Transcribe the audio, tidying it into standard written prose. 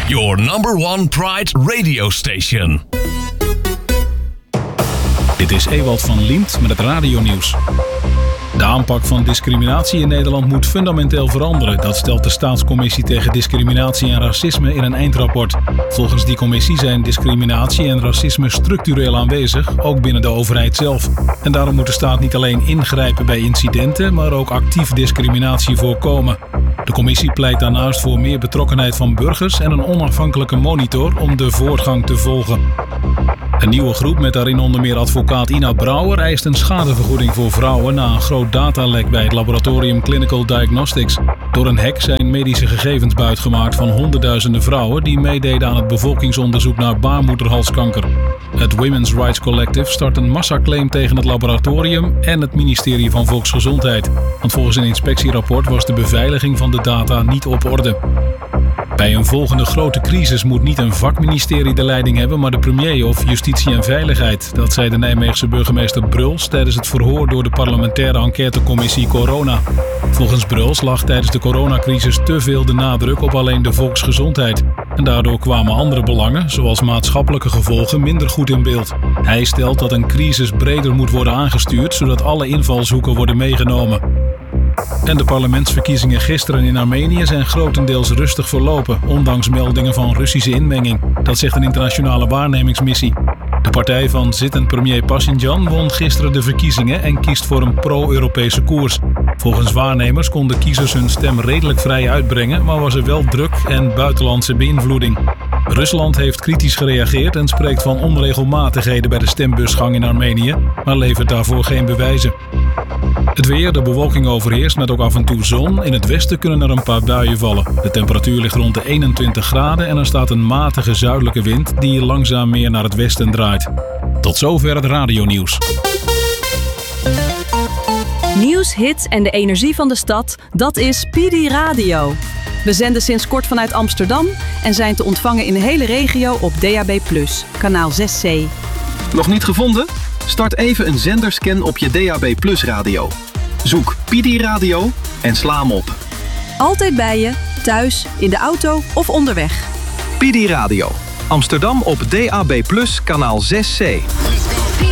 Your number one Pride radio station. Dit is Ewald van Liemt met het radionieuws. De aanpak van discriminatie in Nederland moet fundamenteel veranderen. Dat stelt de Staatscommissie tegen Discriminatie en Racisme in een eindrapport. Volgens die commissie zijn discriminatie en racisme structureel aanwezig, ook binnen de overheid zelf. En daarom moet de staat niet alleen ingrijpen bij incidenten, maar ook actief discriminatie voorkomen. De commissie pleit daarnaast voor meer betrokkenheid van burgers en een onafhankelijke monitor om de voortgang te volgen. Een nieuwe groep met daarin onder meer advocaat Ina Brouwer eist een schadevergoeding voor vrouwen na een groot datalek bij het laboratorium Clinical Diagnostics. Door een hack zijn medische gegevens buitgemaakt van honderdduizenden vrouwen die meededen aan het bevolkingsonderzoek naar baarmoederhalskanker. Het Women's Rights Collective start een massaclaim tegen het laboratorium en het ministerie van Volksgezondheid. Want volgens een inspectierapport was de beveiliging van de data niet op orde. Bij een volgende grote crisis moet niet een vakministerie de leiding hebben, maar de premier of Justitie en Veiligheid. Dat zei de Nijmeegse burgemeester Bruls tijdens het verhoor door de parlementaire enquêtecommissie Corona. Volgens Bruls lag tijdens de coronacrisis te veel de nadruk op alleen de volksgezondheid. En daardoor kwamen andere belangen, zoals maatschappelijke gevolgen, minder goed in beeld. Hij stelt dat een crisis breder moet worden aangestuurd, zodat alle invalshoeken worden meegenomen. En de parlementsverkiezingen gisteren in Armenië zijn grotendeels rustig verlopen, ondanks meldingen van Russische inmenging. Dat zegt een internationale waarnemingsmissie. De partij van zittend premier Pashinyan won gisteren de verkiezingen en kiest voor een pro-Europese koers. Volgens waarnemers konden kiezers hun stem redelijk vrij uitbrengen, maar was er wel druk en buitenlandse beïnvloeding. Rusland heeft kritisch gereageerd en spreekt van onregelmatigheden bij de stembusgang in Armenië, maar levert daarvoor geen bewijzen. Het weer, de bewolking overheerst met ook af en toe zon. In het westen kunnen er een paar buien vallen. De temperatuur ligt rond de 21 graden en er staat een matige zuidelijke wind die langzaam meer naar het westen draait. Tot zover het radionieuws. Nieuws, hits en de energie van de stad, dat is PD Radio. We zenden sinds kort vanuit Amsterdam en zijn te ontvangen in de hele regio op DAB+, kanaal 6C. Nog niet gevonden? Start even een zenderscan op je DAB+ radio. Zoek PD Radio en sla hem op. Altijd bij je, thuis, in de auto of onderweg. PD Radio. Amsterdam op DAB+, kanaal 6C.